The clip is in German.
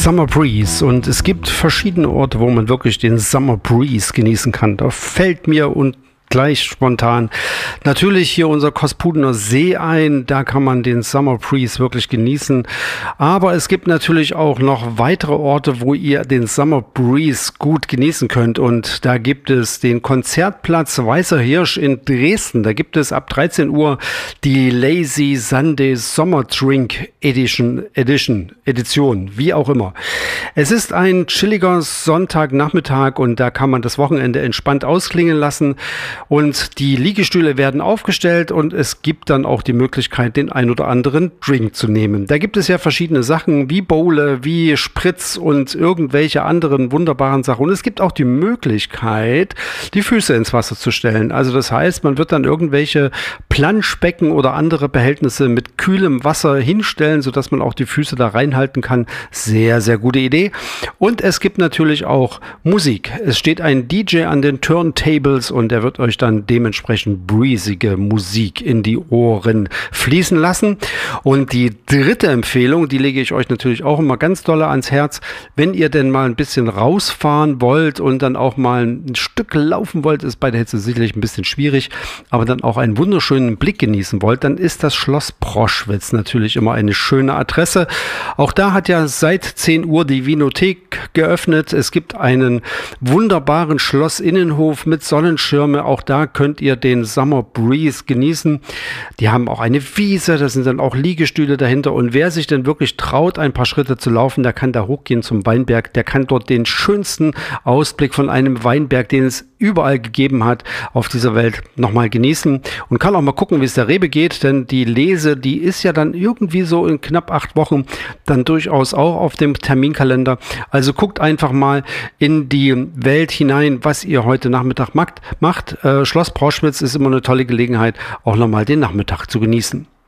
Summer Breeze, und es gibt verschiedene Orte, wo man wirklich den Summer Breeze genießen kann. Da fällt mir und gleich spontan natürlich hier unser Kospudener See ein, da kann man den Summer Breeze wirklich genießen, aber es gibt natürlich auch noch weitere Orte, wo ihr den Summer Breeze gut genießen könnt, und da gibt es den Konzertplatz Weißer Hirsch in Dresden. Da gibt es ab 13 Uhr die Lazy Sunday Summer Drink Edition, wie auch immer. Es ist ein chilliger Sonntagnachmittag und da kann man das Wochenende entspannt ausklingen lassen. Und die Liegestühle werden aufgestellt und es gibt dann auch die Möglichkeit, den ein oder anderen Drink zu nehmen. Da gibt es ja verschiedene Sachen wie Bowle, wie Spritz und irgendwelche anderen wunderbaren Sachen. Und es gibt auch die Möglichkeit, die Füße ins Wasser zu stellen. Also das heißt, man wird dann irgendwelche Planschbecken oder andere Behältnisse mit kühlem Wasser hinstellen, sodass man auch die Füße da reinhalten kann. Sehr, sehr gute Idee. Und es gibt natürlich auch Musik. Es steht ein DJ an den Turntables und der wird euch dann dementsprechend breezige Musik in die Ohren fließen lassen. Und die dritte Empfehlung, die lege ich euch natürlich auch immer ganz doll ans Herz, wenn ihr denn mal ein bisschen rausfahren wollt und dann auch mal ein Stück laufen wollt, ist bei der Hitze sicherlich ein bisschen schwierig, aber dann auch einen wunderschönen Blick genießen wollt, dann ist das Schloss Proschwitz natürlich immer eine schöne Adresse. Auch da hat ja seit 10 Uhr die Winothek geöffnet. Es gibt einen wunderbaren Schlossinnenhof mit Sonnenschirme. Auch da könnt ihr den Summer Breeze genießen. Die haben auch eine Wiese, da sind dann auch Liegestühle dahinter. Und wer sich denn wirklich traut, ein paar Schritte zu laufen, der kann da hochgehen zum Weinberg. Der kann dort den schönsten Ausblick von einem Weinberg, den es überall gegeben hat, auf dieser Welt nochmal genießen. Und kann auch mal gucken, wie es der Rebe geht. Denn die Lese, die ist ja dann irgendwie so in knapp 8 Wochen dann durchaus auch auf dem Terminkalender. Also guckt einfach mal in die Welt hinein, was ihr heute Nachmittag macht. Schloss Proschwitz ist immer eine tolle Gelegenheit, auch nochmal den Nachmittag zu genießen.